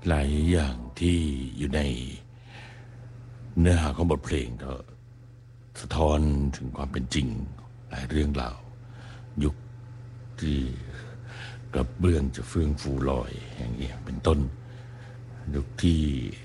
หลายอย่างที่อยู่ในเนื้อหาของบทเพลงก็สะท้อนถึงความเป็นจริงหลายเรื่องราวยุคที่กระเบื้องจะเฟื่องฟูลอยอย่างนี้เป็นต้นยุคที่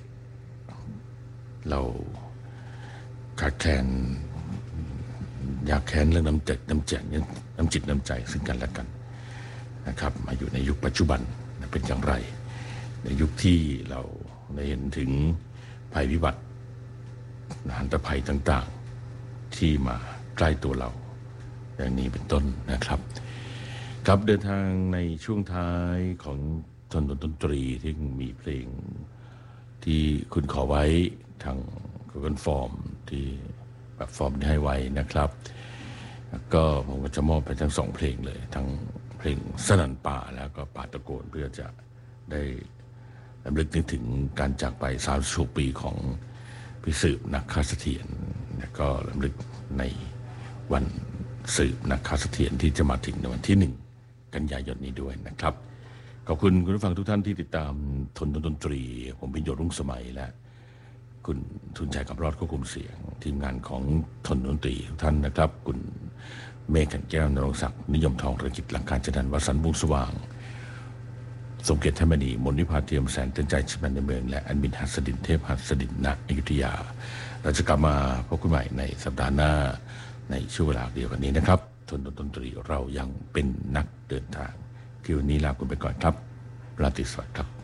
เราขาดแคลนอยากแค้นเรื่องน้ำจิตน้ำใจซึ่งกันและกันนะครับมาอยู่ในยุคปัจจุบันเป็นอย่างไรในยุคที่เราได้เห็นถึงภัยพิบัติอันตรภัยต่างๆที่มาใกล้ตัวเราอย่างนี้เป็นต้นนะครับครับเดินทางในช่วงท้ายของถนนดนตรีที่มีเพลงที่คุณขอไว้ทาง Google Form ที่แบบฟอร์มที่ให้ไว้นะครับก็ผมก็จะมอบไปทั้ง2เพลงเลยทั้งเพลงสนั่นป่าแล้วก็ป่าตะโกนเพื่อจะได้รำลึกนึกถึงการจากไป36ปีของพี่สืบนักฆ่าเสถียรแล้วก็รำลึกในวันสืบนักฆ่าเสถียรที่จะมาถึงในวันที่1 กันยายนนี้ด้วยนะครับขอบคุณคุณผู้ฟังทุกท่านที่ติดตามทนดนตรีผมพิญโยรุ่งสมัยและคุณทุนชัยกับรอดควบคุมเสียงทีมงานของทนดนตรีทุกท่านนะครับคุณเมฆขันแก้วนรงศักดิ์นิยมทองเรืองกิจหลังการจัดการวสันต์บุญสว่างสมเกียรติธรรมนีมนนิพาเทียมแสนเตือนใจชิบันในเมืองและอันบินหัสดินเทพหัสดินณอยุธยาเราจะกลับมาพบกันใหม่ในสัปดาห์หน้าในช่วงเวลาเดียวกันนี้นะครับทนดนตรีเรายังเป็นนักเดินทางที่วันนี้ลาคุณไปก่อนครับราตรีสวัสดิ์ครับ